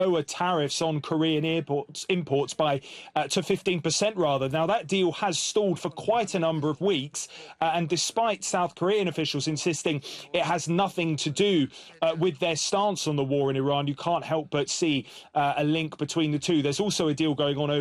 lower tariffs on Korean imports by to 15% rather. Now, that deal has stalled for quite a number of weeks, and despite South Korean officials insisting it has nothing to do with their stance on the war in Iran, you can't help but see a link between the two. There's also a deal going on over